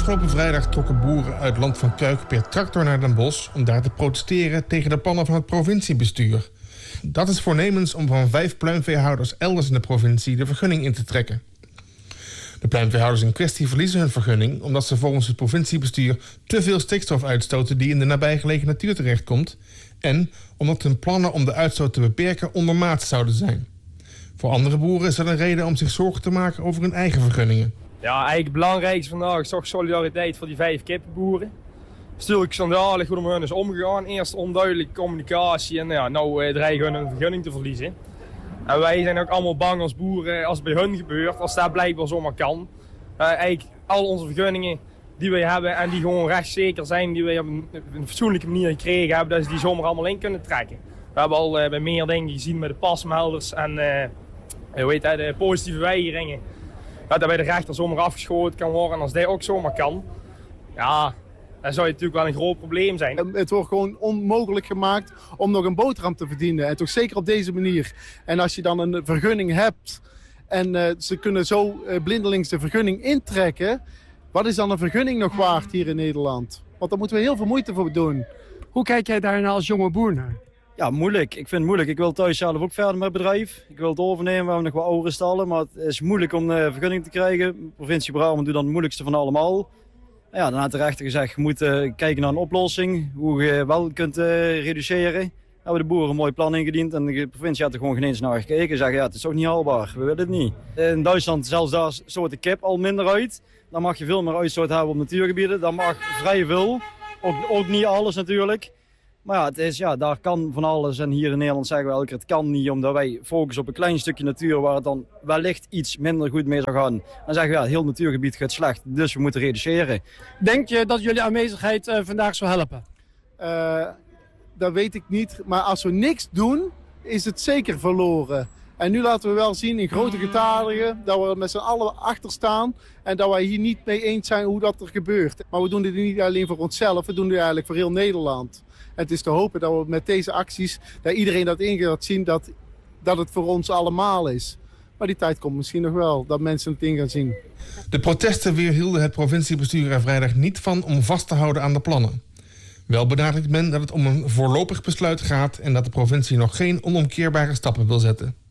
Afgelopen vrijdag trokken boeren uit Land van Kuik per tractor naar Den Bosch om daar te protesteren tegen de plannen van het provinciebestuur. Dat is voornemens om van 5 pluimveehouders elders in de provincie de vergunning in te trekken. De pluimveehouders in kwestie verliezen hun vergunning omdat ze volgens het provinciebestuur te veel stikstof uitstoten die in de nabijgelegen natuur terechtkomt en omdat hun plannen om de uitstoot te beperken ondermaats zouden zijn. Voor andere boeren is dat een reden om zich zorgen te maken over hun eigen vergunningen. Ja, eigenlijk het belangrijkste vandaag is toch solidariteit voor die 5 kippenboeren. Natuurlijk schandalig hoe er met hun is omgegaan. Eerst onduidelijke communicatie en nou dreigen hun een vergunning te verliezen. En wij zijn ook allemaal bang als boeren als het bij hun gebeurt, als dat blijkbaar zomaar kan. Eigenlijk al onze vergunningen die wij hebben en die gewoon rechtszeker zijn, die wij op een fatsoenlijke manier gekregen hebben, dat ze die zomaar allemaal in kunnen trekken. We hebben al bij meer dingen gezien met de pasmelders en de positieve weigeringen. Dat bij de rechter zomaar afgeschoten kan worden en als dat ook zomaar kan, ja, dan zou het natuurlijk wel een groot probleem zijn. Het wordt gewoon onmogelijk gemaakt om nog een boterham te verdienen. En toch zeker op deze manier. En als je dan een vergunning hebt en ze kunnen zo blindelings de vergunning intrekken, wat is dan een vergunning nog waard hier in Nederland? Want daar moeten we heel veel moeite voor doen. Hoe kijk jij daar als jonge boer naar? Ja, moeilijk. Ik vind het moeilijk. Ik wil thuis zelf ook verder met het bedrijf. Ik wil het overnemen, we hebben nog wat oudere stallen, maar het is moeilijk om de vergunning te krijgen. De provincie Brabant doet dan het moeilijkste van allemaal. Ja, dan had de rechter gezegd, je moet kijken naar een oplossing, hoe je wel kunt reduceren. We hebben de boeren een mooi plan ingediend en de provincie had er gewoon geen eens naar gekeken. Ze zeggen, ja, het is toch niet haalbaar, we willen het niet. In Duitsland, zelfs daar stoot de kip al minder uit. Dan mag je veel meer uitstoot hebben op natuurgebieden. Dan mag vrij veel, ook niet alles natuurlijk. Maar ja, het is, daar kan van alles en hier in Nederland zeggen we elke keer het kan niet, omdat wij focussen op een klein stukje natuur waar het dan wellicht iets minder goed mee zou gaan. Dan zeggen we, ja, heel natuurgebied gaat slecht, dus we moeten reduceren. Denk je dat jullie aanwezigheid vandaag zou helpen? Dat weet ik niet, maar als we niks doen, is het zeker verloren. En nu laten we wel zien in grote getalen dat we met z'n allen achter staan en dat wij hier niet mee eens zijn hoe dat er gebeurt. Maar we doen dit niet alleen voor onszelf, we doen dit eigenlijk voor heel Nederland. En het is te hopen dat we met deze acties, dat iedereen dat in gaat zien, dat het voor ons allemaal is. Maar die tijd komt misschien nog wel, dat mensen het in gaan zien. De protesten weerhielden het provinciebestuur er vrijdag niet van om vast te houden aan de plannen. Wel benadrukt men dat het om een voorlopig besluit gaat en dat de provincie nog geen onomkeerbare stappen wil zetten.